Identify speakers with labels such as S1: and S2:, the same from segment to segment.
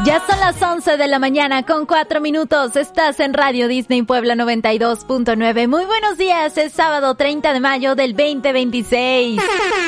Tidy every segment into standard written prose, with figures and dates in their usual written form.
S1: Ya son las 11 de la mañana con 4 minutos. Estás en Radio Disney Puebla 92.9. Muy buenos días, es sábado 30 de mayo del 2026.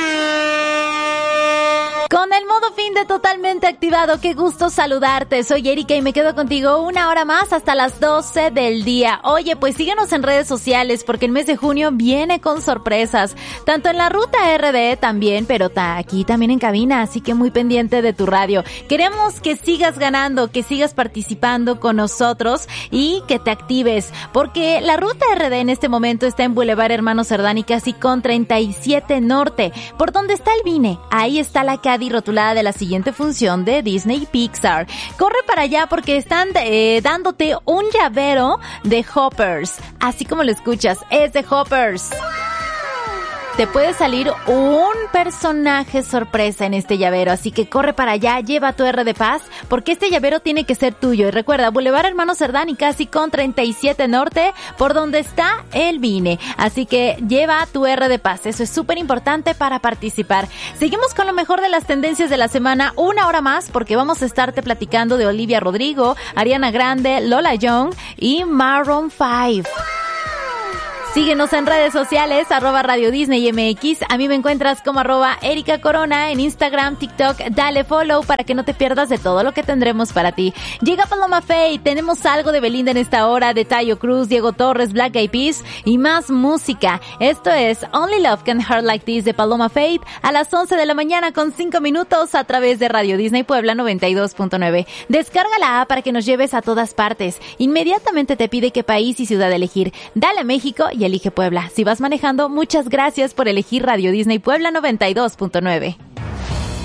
S1: Con el modo fin de totalmente activado, qué gusto saludarte. Soy Erika y me quedo contigo una hora más hasta las 12 del día. Oye, pues síguenos en redes sociales porque el mes de junio viene con sorpresas. Tanto en la ruta RD también, pero aquí también en cabina, así que muy pendiente de tu radio. Queremos que sigas ganando, que sigas participando con nosotros y que te actives, porque la ruta RD en este momento está en Boulevard Hermanos Cerdán casi con 37 Norte, por donde está el Vine. Ahí está la Caddy rotulada de la siguiente función de Disney Pixar. Corre para allá porque están dándote un llavero de Hoppers, así como lo escuchas, es de Hoppers. Te puede salir un personaje sorpresa en este llavero, así que corre para allá, lleva tu R de paz, porque este llavero tiene que ser tuyo. Y recuerda, Boulevard Hermanos Cerdán casi con 37 Norte, por donde está el Vine. Así que lleva tu R de paz, eso es súper importante para participar. Seguimos con lo mejor de las tendencias de la semana, una hora más, porque vamos a estarte platicando de Olivia Rodrigo, Ariana Grande, Lola Young y Maroon 5. Síguenos en redes sociales, @Radio Disney MX. A mí me encuentras como @Erika Corona en Instagram, TikTok. Dale follow para que no te pierdas de todo lo que tendremos para ti. Llega Paloma Faith, tenemos algo de Belinda en esta hora, de Tayo Cruz, Diego Torres, Black Eyed Peas y más música. Esto es Only Love Can Hurt Like This de Paloma Faith a las 11 de la mañana con 5 minutos a través de Radio Disney Puebla 92.9. Descarga la app para que nos lleves a todas partes. Inmediatamente te pide qué país y ciudad elegir. Dale a México y elige Puebla. Si vas manejando, muchas gracias por elegir Radio Disney Puebla 92.9.